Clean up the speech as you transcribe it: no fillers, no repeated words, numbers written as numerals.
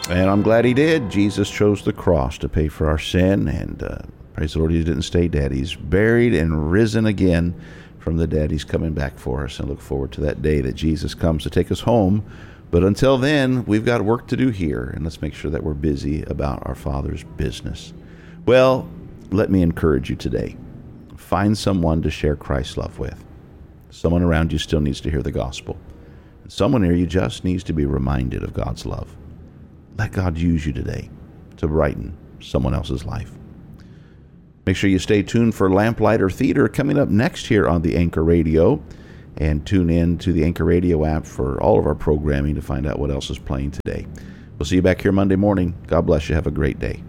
And I'm glad he did. Jesus chose the cross to pay for our sin, and praise the Lord, he didn't stay dead. He's buried and risen again from the dead. He's coming back for us, and look forward to that day that Jesus comes to take us home. But until then, we've got work to do here, and let's make sure that we're busy about our Father's business. Well, let me encourage you today. Find someone to share Christ's love with. Someone around you still needs to hear the gospel. Someone near you just needs to be reminded of God's love. Let God use you today to brighten someone else's life. Make sure you stay tuned for Lamplighter Theater coming up next here on the Anchor Radio. And tune in to the Anchor Radio app for all of our programming to find out what else is playing today. We'll see you back here Monday morning. God bless you. Have a great day.